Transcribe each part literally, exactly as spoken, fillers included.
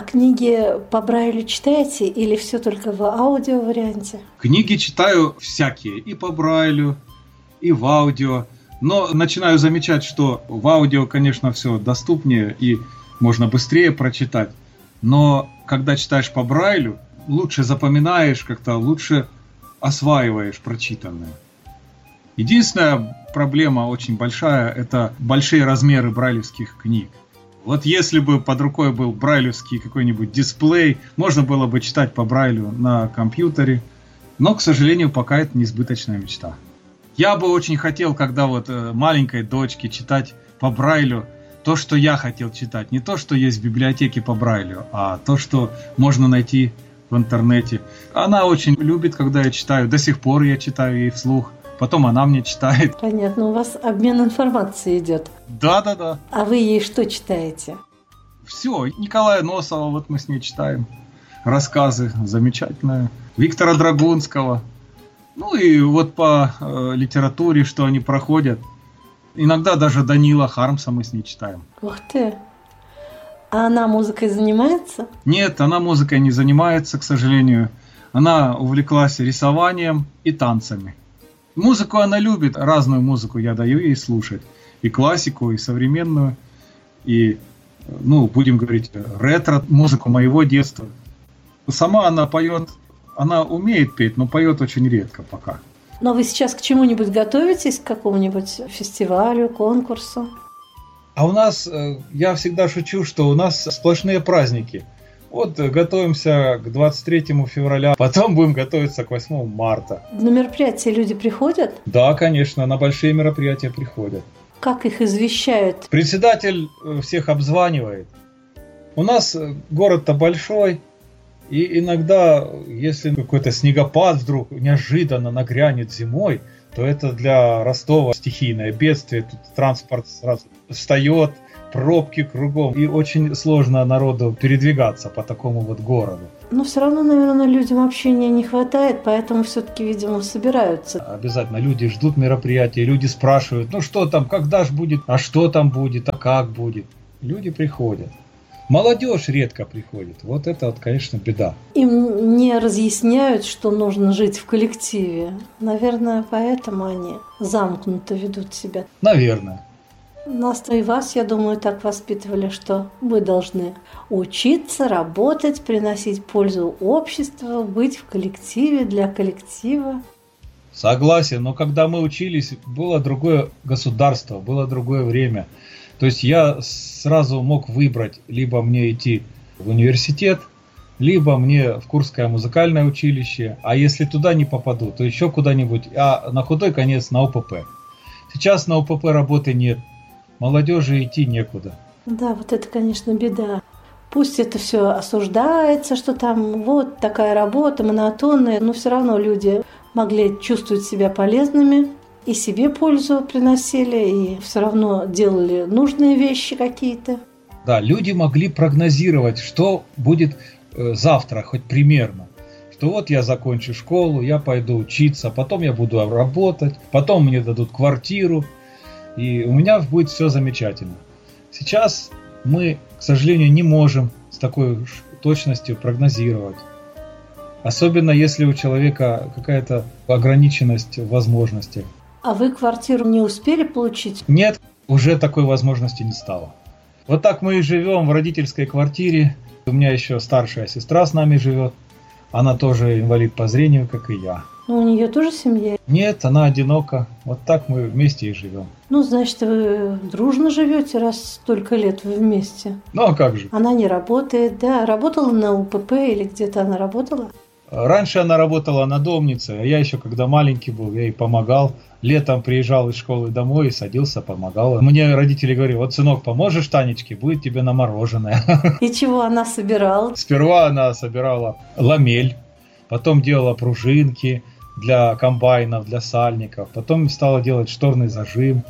книги по Брайлю читаете или все только в аудио варианте? Книги читаю всякие, и по Брайлю, и в аудио. Но начинаю замечать, что в аудио, конечно, все доступнее и можно быстрее прочитать. Но когда читаешь по Брайлю, лучше запоминаешь, как-то лучше осваиваешь прочитанное. Единственная проблема очень большая – это большие размеры брайлевских книг. Вот если бы под рукой был брайлевский какой-нибудь дисплей, можно было бы читать по Брайлю на компьютере, но, к сожалению, пока это несбыточная мечта. Я бы очень хотел, когда вот маленькой дочке читать по Брайлю то, что я хотел читать. Не то, что есть в библиотеке по Брайлю, а то, что можно найти в интернете. Она очень любит, когда я читаю. До сих пор я читаю ей вслух. Потом она мне читает. Понятно, у вас обмен информацией идет. Да-да-да. А вы ей что читаете? Все, Николая Носова, вот мы с ней читаем. Рассказы замечательные. Виктора Драгунского. Ну и вот по э, литературе, что они проходят. Иногда даже Данила Хармса мы с ней читаем. Ух ты! А она музыкой занимается? Нет, она музыкой не занимается, к сожалению. Она увлеклась рисованием и танцами. Музыку она любит, разную музыку я даю ей слушать. И классику, и современную, и, ну, будем говорить, ретро-музыку моего детства. Сама она поет, она умеет петь, но поет очень редко пока. Но вы сейчас к чему-нибудь готовитесь, к какому-нибудь фестивалю, конкурсу? А у нас, я всегда шучу, что у нас сплошные праздники. Вот готовимся к двадцать третьему февраля, потом будем готовиться к восьмому марта. На мероприятия люди приходят? Да, конечно, на большие мероприятия приходят. Как их извещают? Председатель всех обзванивает. У нас город-то большой, и иногда, если какой-то снегопад вдруг неожиданно нагрянет зимой, то это для Ростова стихийное бедствие. Тут транспорт сразу встает, пробки кругом. И очень сложно народу передвигаться по такому вот городу. Но все равно, наверное, людям общения не хватает, поэтому все-таки, видимо, собираются. Обязательно люди ждут мероприятия, люди спрашивают, ну что там, когда ж будет, а что там будет, а как будет. Люди приходят. Молодежь редко приходит. Вот это вот, конечно, беда. Им не разъясняют, что нужно жить в коллективе. Наверное, поэтому они замкнуто ведут себя. Наверное. Нас-то и вас, я думаю, так воспитывали, что вы должны учиться, работать, приносить пользу обществу, быть в коллективе, для коллектива. Согласен, но когда мы учились, было другое государство, было другое время. То есть я сразу мог выбрать, либо мне идти в университет, либо мне в Курское музыкальное училище, а если туда не попаду, то еще куда-нибудь, а на худой конец на ОПП. Сейчас на ОПП работы нет. Молодежи идти некуда. Да, вот это, конечно, беда. Пусть это все осуждается, что там вот такая работа монотонная, но все равно люди могли чувствовать себя полезными, и себе пользу приносили, и все равно делали нужные вещи какие-то. Да, люди могли прогнозировать, что будет э, завтра, хоть примерно. Что вот я закончу школу, я пойду учиться, потом я буду работать, потом мне дадут квартиру. И у меня будет все замечательно. Сейчас мы, к сожалению, не можем с такой точностью прогнозировать. Особенно если у человека какая-то ограниченность в возможностях. А вы квартиру не успели получить? Нет, уже такой возможности не стало. Вот так мы и живем в родительской квартире. У меня еще старшая сестра с нами живет. Она тоже инвалид по зрению, как и я. Ну, у нее тоже семья? Нет, она одинока. Вот так мы вместе и живем. Ну, значит, вы дружно живете, раз столько лет вы вместе. Ну, а как же? Она не работает, да? Работала на УПП или где-то она работала? Раньше она работала надомницей, а я еще, когда маленький был, я ей помогал. Летом приезжал из школы домой и садился, помогал. Мне родители говорили, вот, сынок, поможешь Танечке, будет тебе на мороженое. И чего она собирала? Сперва она собирала ламель, потом делала пружинки для комбайнов, для сальников. Потом стала делать шторный зажим,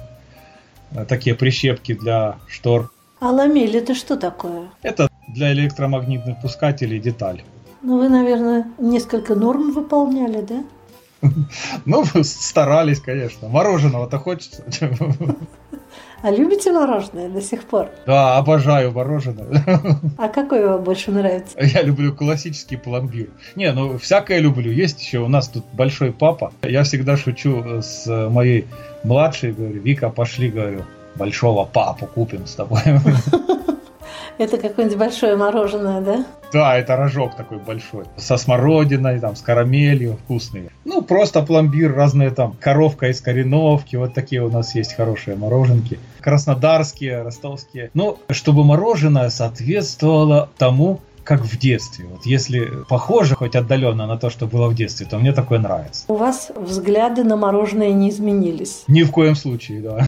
такие прищепки для штор. А ламель это что такое? Это для электромагнитных пускателей деталь. Ну, вы, наверное, несколько норм выполняли, да? Ну, старались, конечно. Мороженого-то хочется. А любите мороженое до сих пор? Да, обожаю мороженое. А какое вам больше нравится? Я люблю классический пломбир. Не, ну всякое люблю. Есть еще у нас тут большой папа. Я всегда шучу с моей младшей, говорю: Вика, пошли, говорю, большого папу купим с тобой. Это какое-нибудь большое мороженое, да? Да, это рожок такой большой. Со смородиной, там, с карамелью, вкусные. Ну, просто пломбир, разные там, коровка из Кореновки, вот такие у нас есть хорошие мороженки. Краснодарские, ростовские. Ну, чтобы мороженое соответствовало тому, как в детстве. Вот если похоже хоть отдаленно на то, что было в детстве, то мне такое нравится. У вас взгляды на мороженое не изменились? Ни в коем случае, да.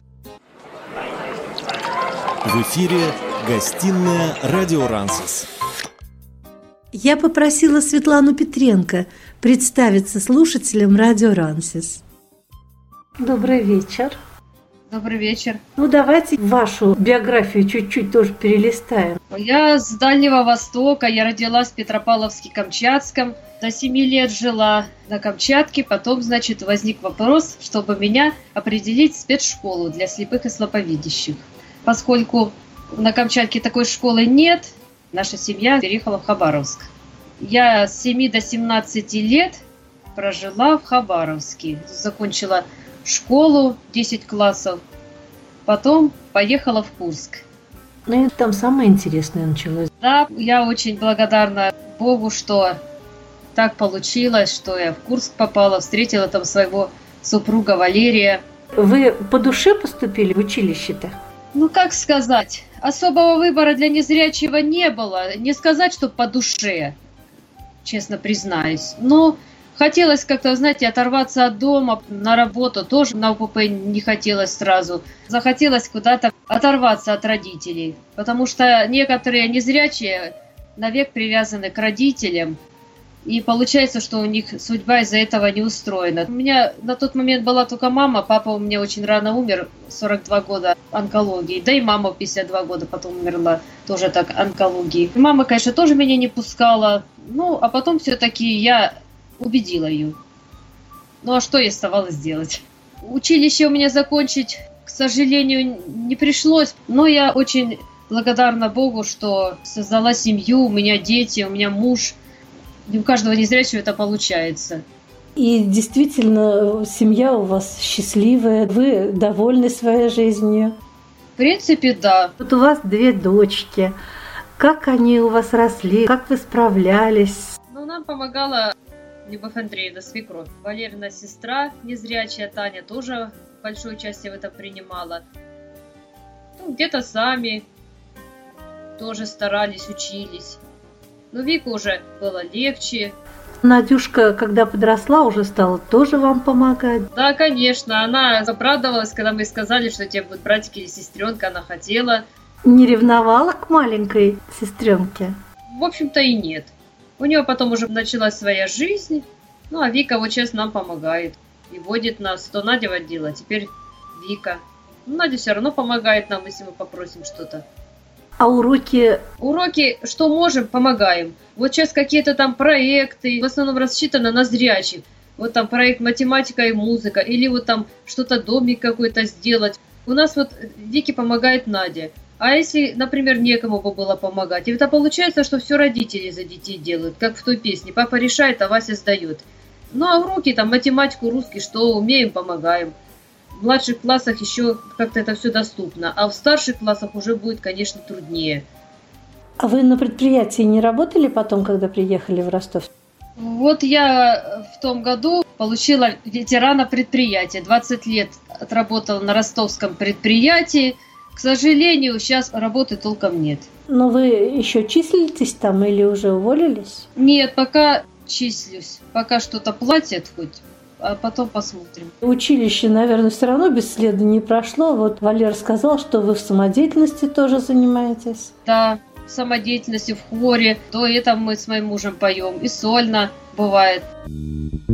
В эфире гостиная «Радио Рансис». Я попросила Светлану Петренко представиться слушателям «Радио Рансис». Добрый вечер. Добрый вечер. Ну, давайте вашу биографию чуть-чуть тоже перелистаем. Я с Дальнего Востока, я родилась в Петропавловске-Камчатском, до семи лет жила на Камчатке, потом, значит, возник вопрос, чтобы меня определить в спецшколу для слепых и слабовидящих. Поскольку на Камчатке такой школы нет, наша семья переехала в Хабаровск. Я с семи до семнадцати лет прожила в Хабаровске. Закончила школу, десять классов. Потом поехала в Курск. Ну и там самое интересное началось. Да, я очень благодарна Богу, что так получилось, что я в Курск попала, встретила там своего супруга Валерия. Вы по душе поступили в училище-то? Ну, как сказать, особого выбора для незрячего не было. Не сказать, что по душе, честно признаюсь. Но хотелось как-то, знаете, оторваться от дома, на работу. Тоже на УПП не хотелось сразу. Захотелось куда-то оторваться от родителей. Потому что некоторые незрячие навек привязаны к родителям. И получается, что у них судьба из-за этого не устроена. У меня на тот момент была только мама. Папа у меня очень рано умер, сорок два года онкологии. Да и мама в пятьдесят два года потом умерла, тоже так, онкологии. Мама, конечно, тоже меня не пускала. Ну, а потом все-таки я убедила ее. Ну, а что ей оставалось делать? Училище у меня закончить, к сожалению, не пришлось. Но я очень благодарна Богу, что создала семью, у меня дети, у меня муж. Не у каждого незрячего это получается. И действительно, семья у вас счастливая, вы довольны своей жизнью? В принципе, да. Вот у вас две дочки. Как они у вас росли? Как вы справлялись? Ну, нам помогала Любовь Андреевна, свекровь. Валерина сестра незрячая, Таня тоже большое участие в этом принимала. Ну, где-то сами тоже старались, учились. Но Вику уже было легче. Надюшка, когда подросла, уже стала тоже вам помогать? Да, конечно. Она обрадовалась, когда мы сказали, что тебе будут братик или сестренка. Она хотела. Не ревновала к маленькой сестренке? В общем-то и нет. У нее потом уже началась своя жизнь. Ну, а Вика вот сейчас нам помогает. И водит нас. То Надя водила, а теперь Вика. Ну, Надя все равно помогает нам, если мы попросим что-то. А уроки? Уроки, что можем, помогаем. Вот сейчас какие-то там проекты, в основном рассчитаны на зрячих. Вот там проект математика и музыка, или вот там что-то домик какой-то сделать. У нас вот Вике помогает Надя. А если, например, некому бы было помогать? И это получается, что все родители за детей делают, как в той песне. Папа решает, а Вася сдает. Ну а уроки, там математику, русский, что умеем, помогаем. В младших классах еще как-то это все доступно, а в старших классах уже будет, конечно, труднее. А вы на предприятии не работали потом, когда приехали в Ростов? Вот я в том году получила ветерана предприятия. двадцать лет отработала на ростовском предприятии. К сожалению, сейчас работы толком нет. Но вы еще числитесь там или уже уволились? Нет, пока числюсь. Пока что-то платят хоть. А потом посмотрим. Училище, наверное, все равно бесследно не прошло. Вот Валер сказал, что вы в самодеятельности тоже занимаетесь. Да, в самодеятельности, в хоре. То это мы с моим мужем поем. И сольно бывает.